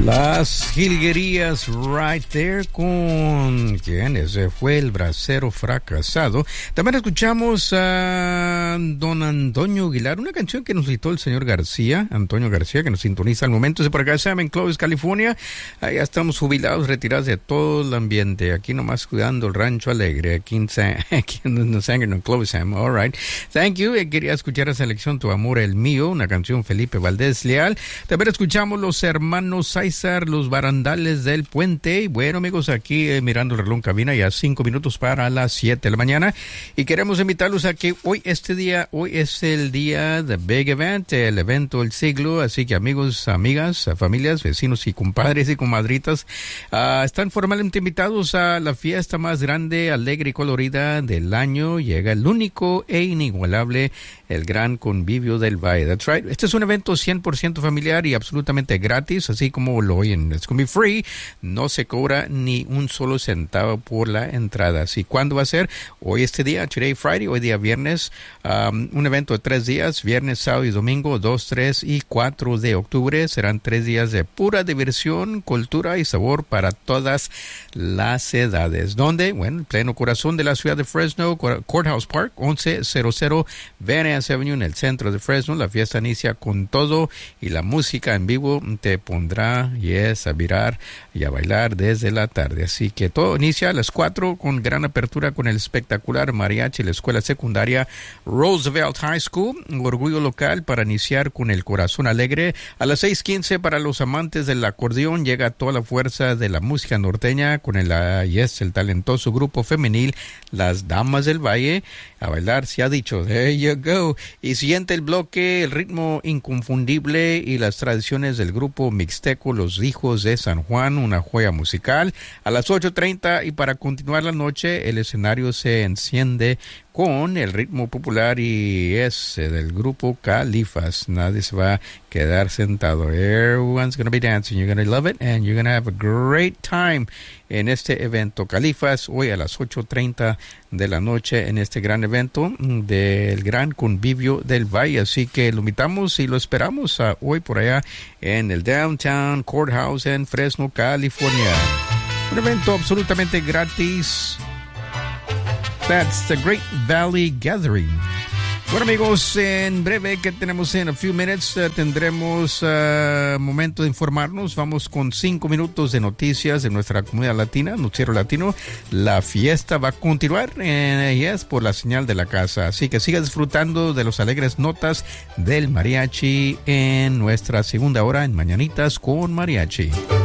Las jilguerías right there con ¿quién? Ese fue el bracero fracasado. También escuchamos a don Antonio Aguilar, una canción que nos citó el señor García, Antonio García, que nos sintoniza al momento. De por acá Sam en Clovis, California. Allá estamos jubilados, retirados de todo el ambiente. Aquí nomás cuidando el rancho alegre. Aquí en Clovis, Sam. All right. Thank you. Quería escuchar la selección Tu Amor El Mío, una canción Felipe Valdés Leal. También escuchamos Los Hermanos César, Los Barandales del Puente. Y bueno, amigos, aquí mirando el reloj en cabina, ya 5 minutos para las 7 de la mañana. Y queremos invitarlos a que hoy es el día de Big Event, el evento del siglo. Así que amigos, amigas, familias, vecinos y compadres y comadritas, están formalmente invitados a la fiesta más grande, alegre y colorida del año. Llega el único e inigualable, el Gran Convivio del Valle. That's right. Este es un evento 100% familiar y absolutamente gratis, así como lo oyen. It's going to be free. No se cobra ni un solo centavo por la entrada. Así, ¿cuándo va a ser? Hoy día, today Friday, hoy día viernes. Un evento de 3 días, viernes, sábado y domingo, 2, 3 y 4 de octubre. Serán 3 días de pura diversión, cultura y sabor para todas las edades. ¿Dónde? Bueno, en pleno corazón de la ciudad de Fresno, Courthouse Park, 1100 Van Ness Avenue, en el centro de Fresno. La fiesta inicia con todo y la música en vivo te pondrá a virar y a bailar desde la tarde. Así que todo inicia a las 4 con gran apertura con el espectacular mariachi, la escuela secundaria Roosevelt High School, un orgullo local para iniciar con el corazón alegre. A las 6:15 para los amantes del acordeón llega toda la fuerza de la música norteña con el talentoso grupo femenil Las Damas del Valle. A bailar se ha dicho, there you go. Y siguiente el bloque, el ritmo inconfundible y las tradiciones del grupo mixteco Los Hijos de San Juan, una joya musical. A las 8:30 y para continuar la noche, el escenario se enciende con el ritmo popular y ese del grupo Califas. Nadie se va a quedar sentado. Everyone's going to be dancing. You're going to love it and you're going to have a great time en este evento. Califas, hoy a las 8:30 de la noche en este gran evento del Gran Convivio del Valle. Así que lo invitamos y lo esperamos hoy por allá en el Downtown Courthouse en Fresno, California. Un evento absolutamente gratis. That's the Great Valley Gathering. Bueno, amigos, en breve, que tenemos en a few minutes, tendremos momento de informarnos. Vamos con 5 minutos de noticias de nuestra comunidad latina, noticiero latino. La fiesta va a continuar por la señal de la casa. Así que siga disfrutando de los alegres notas del mariachi en nuestra segunda hora en Mañanitas con Mariachi.